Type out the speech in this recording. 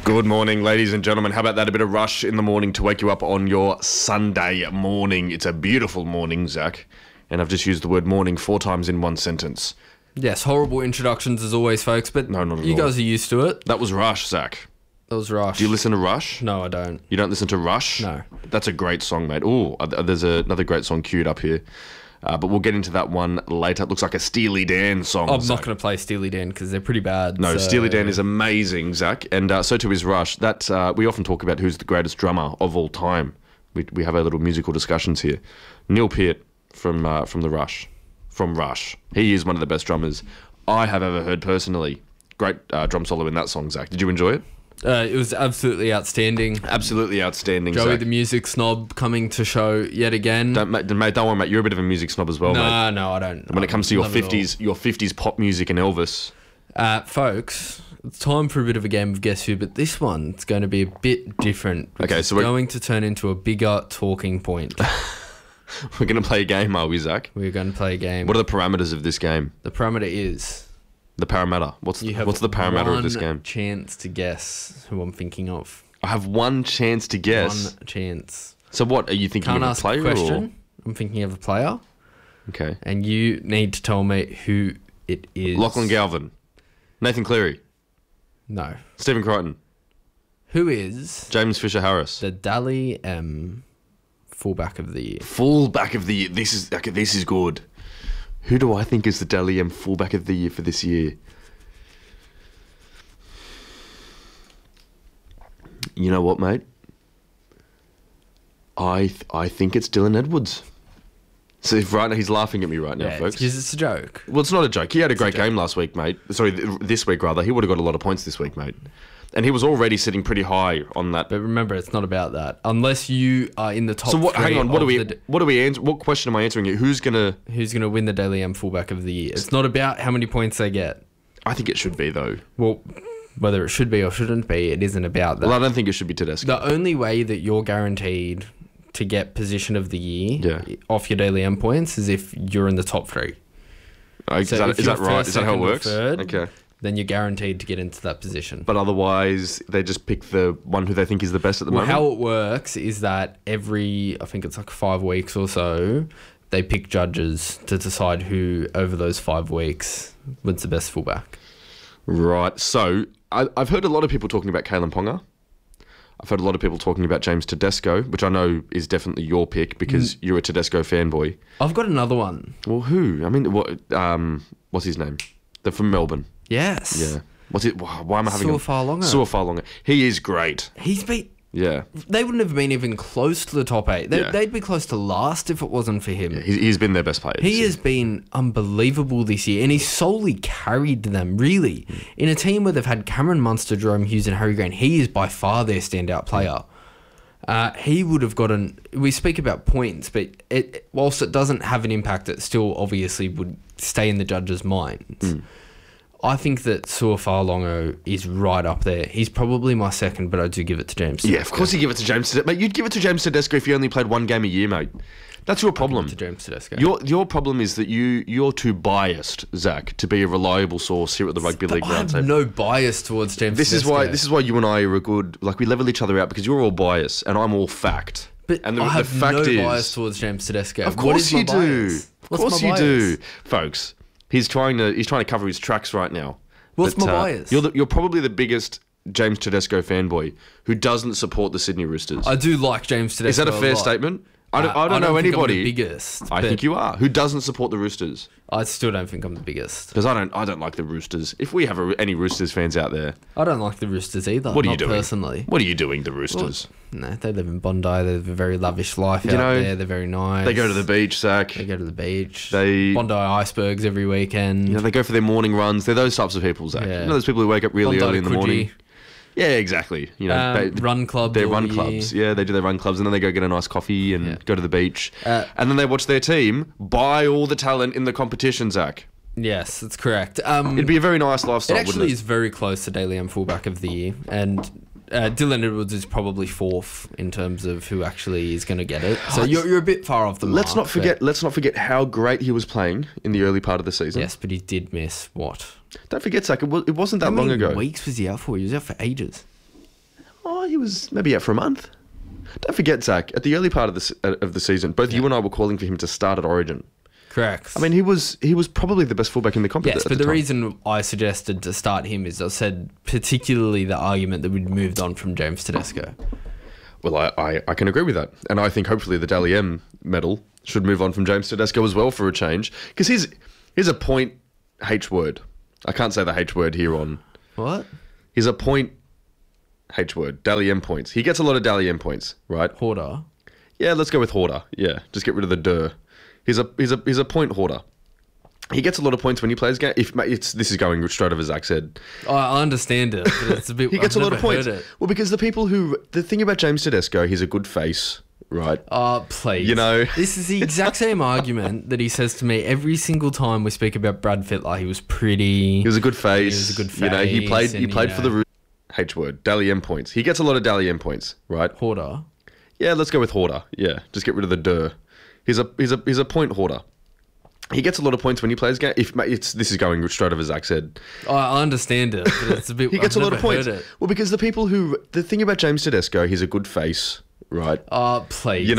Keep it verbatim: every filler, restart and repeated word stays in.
Good morning, ladies and gentlemen. How about that? A bit of Rush in the morning to wake you up on your Sunday morning. It's a beautiful morning, Zach. And I've just used the word morning four times in one sentence. Yes, horrible introductions as always, folks, but No, not at you all. guys are used to it. That was Rush, Zach. That was Rush. Do you listen to Rush? No, I don't. You don't listen to Rush? No. That's a great song, mate. Oh, there's a, another great song queued up here. Uh, but we'll get into that one later. It looks like a Steely Dan song. I'm Zach. not going to play Steely Dan because they're pretty bad. No, so- Steely Dan is amazing, Zach, and uh, so too is Rush. That uh, we often talk about who's the greatest drummer of all time. We we have our little musical discussions here. Neil Peart from uh, from the Rush, from Rush. He is one of the best drummers I have ever heard personally. Great uh, drum solo in that song, Zach. Did you enjoy it? Uh, it was absolutely outstanding. Absolutely outstanding, Joey Zach. the music snob coming to show yet again. Don't, mate, mate, don't worry, mate. You're a bit of a music snob as well, mate. no, no, I don't. When it comes to your Not at all. fifties, your fifties pop music and Elvis. Uh, folks, it's time for a bit of a game of Guess Who, but this one's going to be a bit different. Okay, It's so we're- going to turn into a bigger talking point. We're going to play a game, are we, Zach? We're going to play a game. What are the parameters of this game? the parameter is... The parameter. What's You have what's the parameter one of this game? chance to guess who I'm thinking of. I have one chance to guess. One chance. So what, are you thinking Can't of a ask player a question. or? I'm thinking of a player, Okay. and you need to tell me who it is. Lachlan Galvin. Nathan Cleary. No. Stephen Crichton. Who is James Fisher-Harris. the Dally M fullback of the year? Fullback of the year. This is, okay, this is good. Who do I think is the Dally M fullback of the year for this year? You know what, mate? I th- I think it's Dylan Edwards. So if right now he's laughing at me right now, Yeah, folks. because it's a joke. Well, it's not a joke. He had a great a joke. game last week, mate. Sorry, th- this week rather. He would have got a lot of points this week, mate. And he was already sitting pretty high on that. But remember, it's not about that. Unless you are in the top So what? three Hang on. What do of we? the- What do we? Ans- what question am I answering here? Who's gonna? who's going to win the Daily M fullback of the year. It's not about how many points they get. I think it should be though. Well, whether it should be or shouldn't be, it isn't about that. Well, I don't think it should be Tedesco. The only way that you're guaranteed to get position of the year Yeah. off your Daily M points is if you're in the top three. Uh, is So that, if is you're that right? first, Is that how it second, or works? third, Okay. Then you're guaranteed to get into that position. But otherwise, they just pick the one who they think is the best at the Well, moment. how it works is that every, I think it's like five weeks or so, they pick judges to decide who over those five weeks wins the best fullback. Right. So I, I've heard a lot of people talking about Kalen Ponga. I've heard a lot of people talking about James Tedesco, which I know is definitely your pick because you're a Tedesco fanboy. I've got another one. Well, who? I mean, what? Um, what's his name? They're from Melbourne. Yes. Yeah. What's it? Why why am I having a Suafalonga. Suafalonga. He is great. He's been... Yeah. They wouldn't have been even close to the top eight. They, Yeah. They'd be close to last if it wasn't for him. He's, he's been their best player. this He year. has been unbelievable this year, and he's solely carried them, really. In a team where they've had Cameron Munster, Jerome Hughes, and Harry Grant, he is by far their standout player. Uh, he would have gotten... We speak about points, but it, whilst it doesn't have an impact, it still obviously would stay in the judges' minds. I think that Suafalonga is right up there. He's probably my second, but I do give it to James. Yeah, of course you give it to James Tedesco. Mate, you'd give it to James Tedesco if you only played one game a year, mate. That's your problem. To James Tedesco. Your your problem is that you you're too biased, Zach, to be a reliable source here at the Rugby League I have Roundtable. no bias towards James This is Tedesco. why this is why you and I are a good like we level each other out because you're all bias and I'm all fact. But and the, I have the fact no is, bias towards James Tedesco. Of What course is my you do. bias? Of What's course my you do, bias? folks. He's trying to he's trying to cover his tracks right now. What's But, my uh, bias? You're the, you're probably the biggest James Tedesco fanboy who doesn't support the Sydney Roosters. I do like James Tedesco. Is that a fair lot. statement? I don't, Uh, I don't know think I'm anybody. the biggest. I but think you are. Who doesn't support the Roosters? I still don't think I'm the biggest. Because I don't. I don't like the Roosters. If we have a, any Roosters fans out there, I don't like the Roosters either. what are you not doing? Personally, What are you doing, the Roosters? no, they live in Bondi. They live a very lavish life You out know, there. They're very nice. They go to the beach, Zach. They go to the beach. They- Bondi icebergs every weekend. You know, they go for their morning runs. They're those types of people, Zach. Yeah. You know, those people who wake up really Bondi early in the Coogee. morning. Yeah, exactly. You know, Um, they, run clubs. Their all run year. clubs. Yeah, they do their run clubs and then they go get a nice coffee and Yeah. go to the beach. Uh, and then they watch their team buy all the talent in the competition, Zach. Yes, that's correct. Um, It'd be a very nice It lifestyle, actually wouldn't it? is very close to Daily M fullback of the year, and uh, Dylan Edwards is probably fourth in terms of who actually is going to get it. So you're, you're a bit far off the mark. Let's not but- forget. Let's not forget how great he was playing in the early part of the season. Yes, but he did miss what? Don't forget, Zach. It, was, it wasn't that How long many ago. weeks was he out for? He was out for ages. Oh, he was maybe out for a month. Don't forget, Zach, at the early part of the, se- of the season, both Yeah. you and I were calling for him to start at Origin. Correct. I mean, he was he was probably the best fullback in the competition. yes, at but the, the time. reason I suggested to start him is I said particularly the argument that we'd moved on from James Tedesco. Well, I, I, I can agree with that. And I think hopefully the Dally M medal should move on from James Tedesco as well for a change. Because here's, here's a point H word. I can't say the H word here on. What? He's a point H word. Dally M points. He gets a lot of Dally M points, right? Hoarder. Yeah, let's go with hoarder. Yeah, just get rid of the der. He's a he's a he's a point hoarder. He gets a lot of points when he plays game. If it's this is going straight over Zach said. Oh, I understand it, but it's a bit. He gets I've a lot of never points. heard it. Well, because the people who the thing about James Tedesco, he's a good face, right? Oh, please. You know- This is the exact same argument that he says to me every single time we speak about Brad Fittler. He was pretty. He was a good face. He was a good You know, he face played. He and, played you for the know- Roos- H word. Dally M points. He gets a lot of Dally M points, right? Hoarder. Yeah, let's go with hoarder. Yeah, just get rid of the der. He's a he's a he's a point hoarder. He gets a lot of points when he plays game. If it's this is going straight over Zach said. Oh, I understand it, but it's a bit. He gets I've a lot of never points. heard it. Well, because the people who the thing about James Tedesco, he's a good face, right? Oh, please. You know,